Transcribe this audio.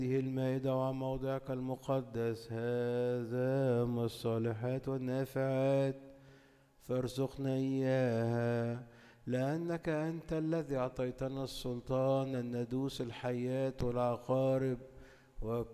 هذه المائدة وعن موضعك المقدس هذا من الصالحات والنافعات، فارزقنا إياها، لأنك أنت الذي أعطيتنا السلطان أن ندوس الحياة والعقارب